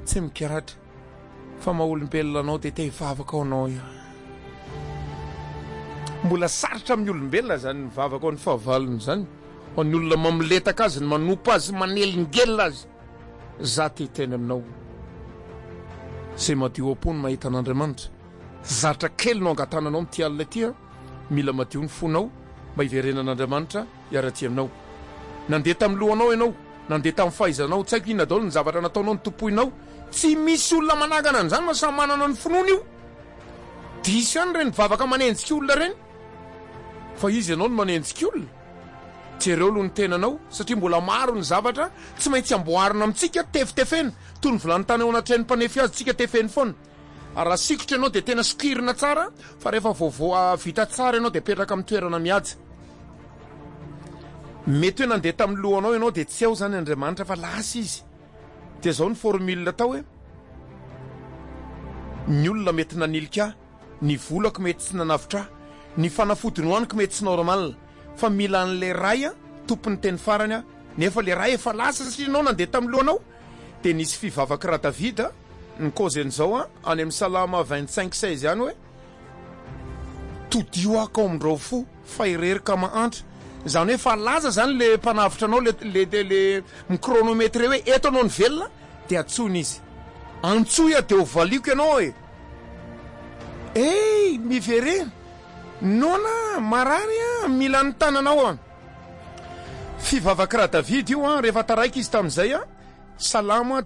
tsy mikaratra fa maha-olombelona anao dia te hivavaka ao anao io. Mbola sarotra amin'ny olombelona zany mivavaka ao ny fahavalony zany, ho ny olona mameletaka azy, ny manompo azy, manelingelina azy. Za te teny aminao zay madio am-pony mahita an'Andriamanitra, zatra kely no angatananao amin'ity alina ity a, mila madio ny fonao mba hiverenan'Andriamanitra hiara-tia aminao. Nandeha tamin'ny lohanao ianao, nandeha tamin'ny fahaizanao, tsy haiko inona daholo ny zavatra nataonao ny tompoinao. Tsy misy olona managana an'izany ma samy manana ny finoana io. Diso ihany reny vavaka manenjika olona reny, fa izy ianao no manenjika olona. Jereo aloha ny tenanao, satria mbola maro ny zavatra tsy maintsy amboarina amintsika tefitefena, toy ny volany tany ao anatreny mpanefy azy tsika tefeny foana. Raha sikotra ianao dia tena sokirina tsara, fa rehefa voavoa vita tsara ianao dia petraka amin'ny toerana mihaja. Mety hoe nandeha tamin'ny lohanao ianao dia tsy ao zany Andriamanitra fa lasa izy. Dia zao ny formule atao hoe ny olona mety nanilika, ny volako mety tsy nanavitra, ny fanafodiny hoaniko mety tsy normal, fa mila an'le ray tompony teny farany nefa le ray efa lasa satria ianao nandeha tamin'ny lohanao. Dia nisy fivavaka ra Davida ny kaozen'izao any amin'ny Salama 25:16 ihany hoe todio ako ao amin'ireo fo fa irerika mahantra. Zany hoe fa laza zany le mpanavitra anao le mikronometre hoe eto anao ny velona dia atsony izy. Antsoya dia ho valiko ianao e. Hey, miverena nona marary mila ny tananao Fivavaka ra David io rehefa taraika izy tamin'izay Salama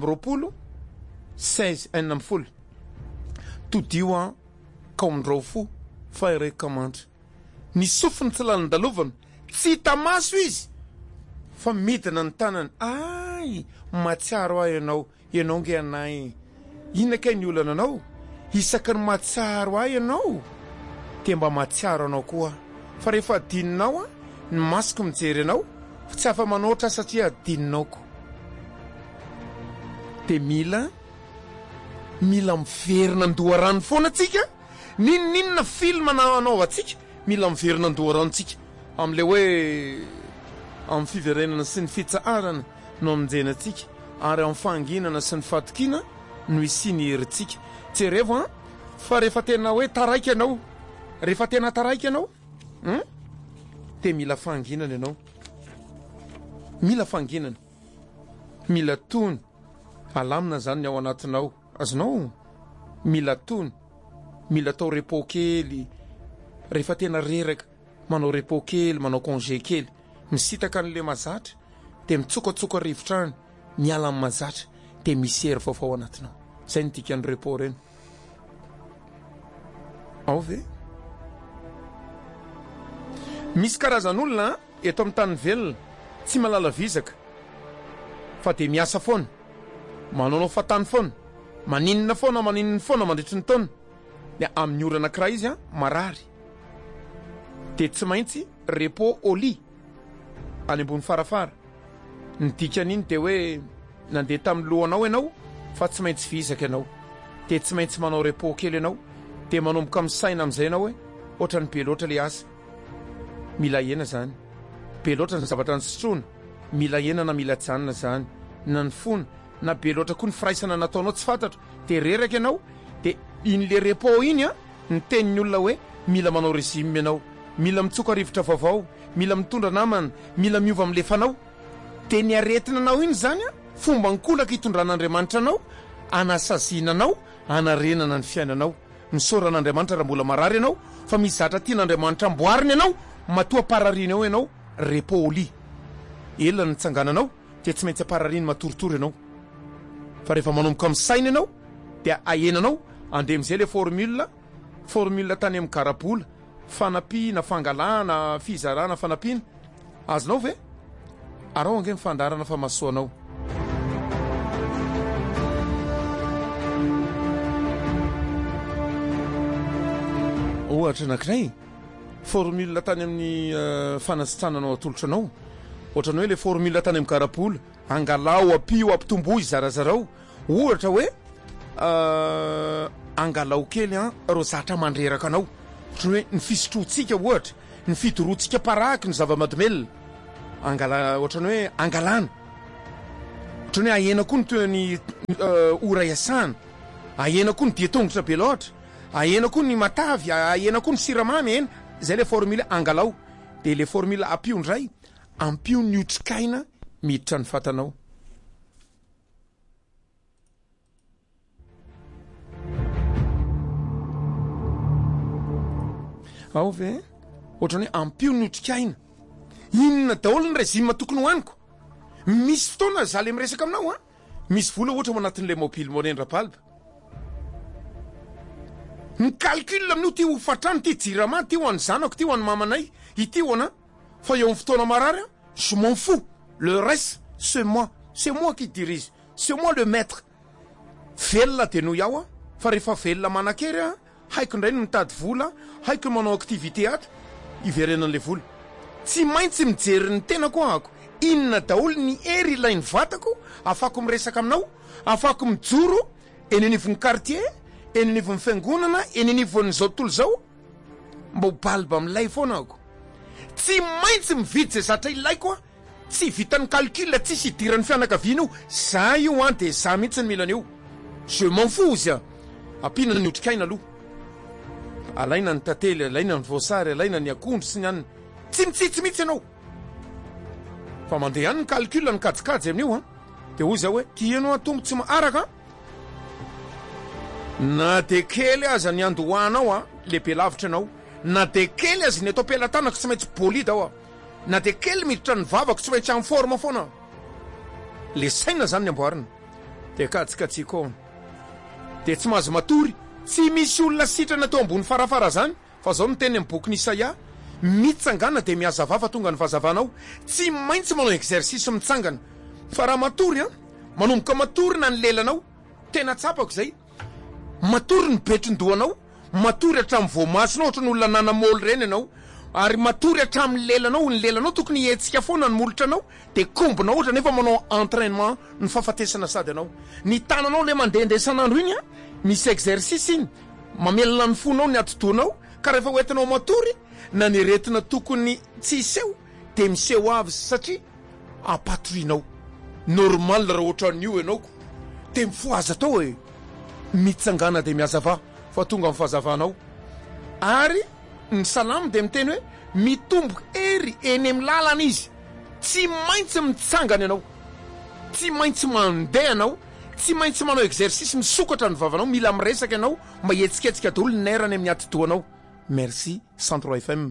10:16 todio ka amin'ireo fo fa irerika mahantra. Ny sofiny tsy lalan-dalovana, tsy hita maso izy fa midina ny tanany. Ay, matsiaro ahy ianao, ianao nge anay. Inona kay ny olana anao? Isaky ny matsiaro ahy ianao dia mba matsiaro anao koa. Fa rehefa adininao ny masoko mijery anao, tsy afa manoatra satria adininaoko. Dia mila miverina ndoharano foana tsika. Ninona film anaovantsika? Mila miverina ndoharanontsika amin'le hoe amin'ny fiverenana sy ny fitsaharana no aminjenantsika, ary amin'ny fanginana sy ny fatokiana no isiny herintsika. Jereo fa rehefa tena hoe taraika ianao, rehefa tena taraika ianao dia mila fanginana ianao, mila fanginana, mila tony. Alamina zany ao anatinao, azonao mila tony, mila tao repos kely. Rehefa tena reraka manao repos kely, manao congé kely, misitaka an'le mazatra dia mitsokatsoka rivotrany, miala amin'ny mazatra dia misy hery vaovao anatinao. Zay ny dikany repos reny. Ao ve? Misy karazan'olona eto amin'ny tany velona tsy malala vizaka fa dia miasa foana, manao fatany foana, maninona foana mandritry ny taona. Dia amin'ny ora anankiray izy marary dia tsy maintsy repos au lit any ambony farafara. Ny dikan'iny dia hoe nandeha tamin'ny lohanao ianao fa tsy maintsy vizaka ianao, dia tsy maintsy manao repos kely ianao, dia manomboka misaina amin'izay ianao hoe ohatra ny be loatra le asa, mila hena zany, be loatra ny zavatra ny sotroina, mila hena na mila janona zany, na ny fona na be loatra koa ny firaisana nataonao tsy fantatro, dia reraka ianao. Dia in'le repos iny ny tenin'ny olona hoe mila manao régime ianao, mila mitsoka rivotra vaovao, mila mitondra namana, mila miova amin'le fanao. Dia ny aretina anao iny zany fomba nikolaka hitondran'Andriamanitra anao, anasazinanao, anarenana ny fiainanao. Ny soran'Andriamanitra raha mbola marary ianao, fa misy zatra tian'Andriamanitra amboariny ianao, matoa parariny ao ianao repos au lit. Elona ny tsangananao dia tsy maintsy aparariny matoritory ianao. Fa rehefa manomboka misaina ianao dia ahenanao andeha amin'izay le formule tany amin'ny karabola, fanampiana, fangalana, fizarana, fanampiana. Azonao ve? Arao ange mifandarana fa masoanao. Ohatra anankiray, formule tany amin'ny fanasitrananao atolotra anao, ohatrany hoe le formule tany amin'ny karabola, angalao, apio, ampitomboy zarazarao. Ohatra hoe angalao kely reo zatra mandreraka anao, ohatrany hoe ny fisotrotsika, ohatra ny fidorotsika paraky ny zava-mahadomelona, ohatrany hoe angalana, ohatra ny ahena koa ny toy ny ora iasana, ahena koa ny diatongotra be loatra, ahena koa ny matavy, ahena koa ny siramamy eny. Zay le formule angalao. De le formule apio ndray, ampio ny otrikaina miditra ny fatanao. Ao ve ohatra ny ampio ny otrikaina, inona daholo ny régime tokony hoaniko. Misy fotoana za le miresaka aminao misy vola ohatra ao anatin'le mobile money ndrapalba. Ny calcul amin'io ty ho fatrano, ty jirama, ty ho an'ny zanako, ty ho an'ny mamanay, ity ho ana. Fa eo amin'ny fotoana marary je m'en fous. Le reste, c'est moi qui dirige, c'est moi le maître. Velona de no iaho fa rehefa velona manakery haiko indray no mitady vola, haiko manao activité ato, iverenan'le vola. Tsy maintsy mijery ny tena koa ako. Inona daholo ny hery ilainy vatako, afako miresaka aminao, afako mijoro eny anivon'ny quartier, eny anivon'ny fiangonana, eny anivon'ny zao tontolo zao, mba ho balba amilay foana ako. Tsy maintsy mividy zay zatra ilaiko tsy vitan'ny calcul, tsisy idiran'ny fianakaviana io. Za io de za mihitsy ny milana io. Je m'en fous izy apina ny otrikaina aloha. Alaina ny tantely, alaina ny voasary, alaina ny akondro sy ny aniny. Tsy mitsitsy mihitsy ianao. Fa mandeha any ny calcul ny kajikajy amin'io de hoy zao hoe tianao tombo tsy maharaka. Na de kely aza ny andohanao lehibe lavitra anao, na de kely aza ny atao pelantanako tsy maintsy bolida ao na de kely miditra ny vavako tsy maintsy amin'ny forme foana. Le saina zany ny amboarina. De kajikatsiko de tsy mahazo matory. Tsy misy olona sitrana tao ambony farafara zany, fa zao ny teny amin'ny boky Isaia, mitsangana de miazavava tonga ny fahazavanao. Tsy maintsy manao exercice mitsangana. Fa raha matory manomboka matory na ny lelanao, tena tsapako zay. Matory ny betron-dohanao, matory hatramin'ny voamasonao ohatra ny olona nanamoly reny ianao, ary matory hatramin'ny lelanao, ny lelanao tokony hetsika foana ny molotra anao, de kombonao ohatra nefa manao entraînement ny fahafatesana sady anao. Ny tananao le mandehandeha isan'andro iny misy exercice iny, mamelona ny fonao ny atotoanao, ka rehefa hoentinao matory na ny retina tokony tsy iseho de miseho avy satria apatorianao. Normal raha ohatra n'io ianao de mifoaza tao mitsangana de miazava fa tonga amin'ny fahazavanao. Ary ny salamo de miteny hoe mitombo hery eny amin'ny lalana izy. Tsy maintsy mitsangana ianao, tsy maintsy mandeha ianao, tsy maintsy manao exercice misokatra ny vavanao, mila miresaka ianao mba etsiketsika daholo ny nerany amin'ny atotoanao. Merci 103 FM.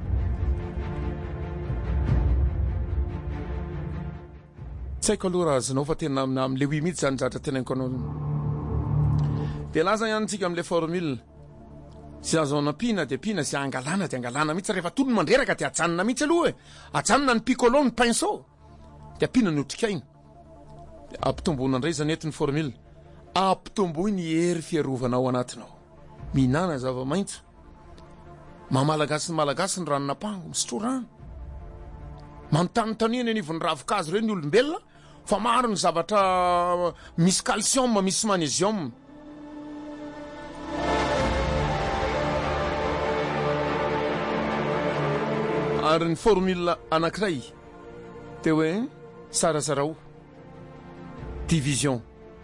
Tsy haiko aloha raha azonao fa tena am'le wi mihitsy zany zatra tenaiko anao. De laza ihany tsika am'le formule. Sy azo anapina de pina, sy angalana de angalana mihitsy. Rehefa tony mandreraka de ajanona mihitsy aloha ajanona ny piccolo, ny pinceau. De apina ny otrikaina. De ampitomboina indray zany eto ny formule. Ampitomboy ny hery fiarovanao anatinao. Mihinana zava-maitso. Mamalagasy ny malagasy ny ranona pango, misotro rano. Manontany ny anivon'ny ravikazo reny ny olombelona, fa maro ny zavatra misy calcium, misy magnesium. Ary ny formule anankiray te hoe sarazarao division.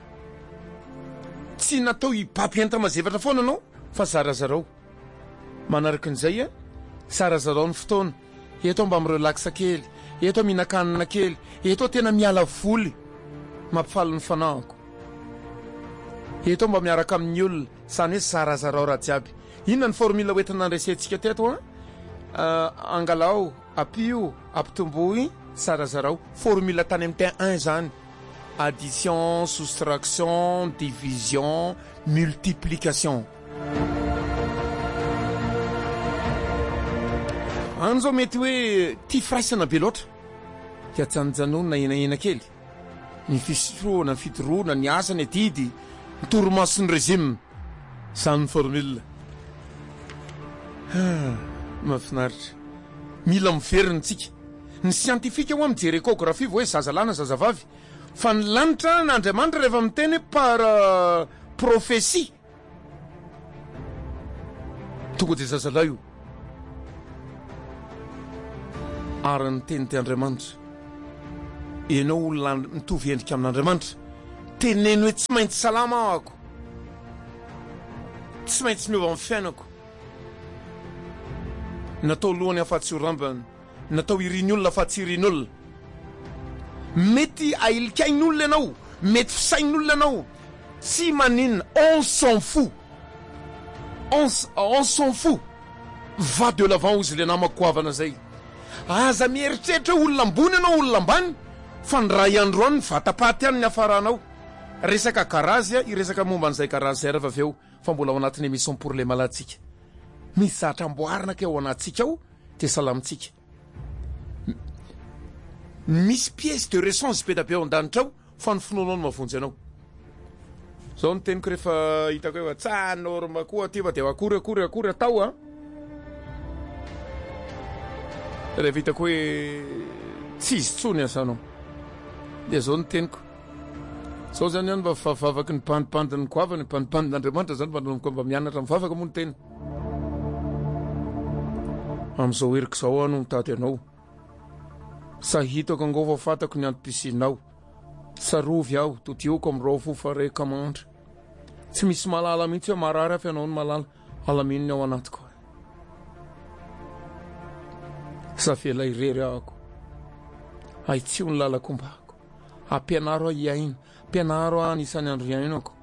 Tsy natao hipampienta mazevatra foana anao fa zarazarao. Manaraka an'izay sarazarao ny fotoana. Eto mba mirelaxa kely, eto mihinan-kanina kely, eto tena miala voly, mampifaly ny fanahiko. Eto mba miaraka amin'ny olona, zany hoe zarazarao raha jiaby. Inona ny formule hoentina andresentsika teto angalao, apio, ampitomboy, zarazarao. Formule tany amin'ny teny 1 zany. Addition, soustraction, division, multiplication. Ano zao mety hoe tia firaisana be loatra. Tia janonjanona na ena kely. Ny fisoroana, ny fitoroana, ny asa, ny didy, ny torimaso ny régime. Zany ny formule. Mahafinaritra. Mila miverina tsika. Ny scientifique ho mijery échographie hoe zazalana zazavavy. Fa ny lanitra n'Andriamanitra rehefa miteny par prophétie. Tonga de zazalahy io. Ary ny teny ty Andriamanitra. ianao olona mitovy endrika amin'Andriamanitra, teneno hoe tsy maintsy salama ahako, tsy maintsy miova amin'ny fiainako. Natao lohany afa-tsy ho rambany, natao iriny olona afa-tsy iriny olona. Mety ailikain'olona ianao, mety fisain'olona ianao, tsy maninona, on s'en fout. On s'en fout. Va de l'avant ozy le namako avana zay. Aza mieritreritra olona ambony ianao, olona ambany, fa ny ray andro any vatapaty any ny afaranao. Resaka karazia, iresaka momba an'izay karazy zay rehefa avy eo, fa mbola ao anatin'ny émission pour les malatsika. Misy zatra amboarina ke ao anatsika ao, te salamitsika. Misy pièce de rechange be da be ao an-danitra ao, fa ny finoanao no mavonjy anao. Zao ny teniko rehefa hitako hoe tsa norma koa ty fa de akory atao a. Rehefa hitako hoe tsy izy tsony asanao. De zao ny teniko. Zao zany mba favavaky ny pandipandin'ny goavany, pandipandin'Andriamanitra zany mba mianatra mivavaka moa ny tena. Am'izao heriko zao ano mitady anao. Sahitako angova fatako ny antom-pisinao. Sarovy aho, totioko am'rao fofareka mandra. Tsy misy malala mihitsy hoe marary afa ianao ny malala, alamininy ao anatiko. Safela irery ahako. Aitsio ny lalako mbako. Ampianaro aho iaina, ampianaro aho anisan'ny andro iainako.